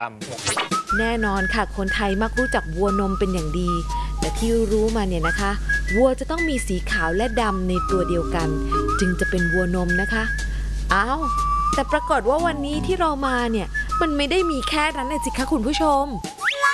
แน่นอนค่ะคนไทยมักรู้จักวัวนมเป็นอย่างดีแต่ที่รู้มาเนี่ยนะคะวัวจะต้องมีสีขาวและดำในตัวเดียวกันจึงจะเป็นวัวนมนะคะอ้าวแต่ปรากฏว่าวันนี้ที่เรามาเนี่ยมันไม่ได้มีแค่นั้นเลยสิคะคุณผู้ชม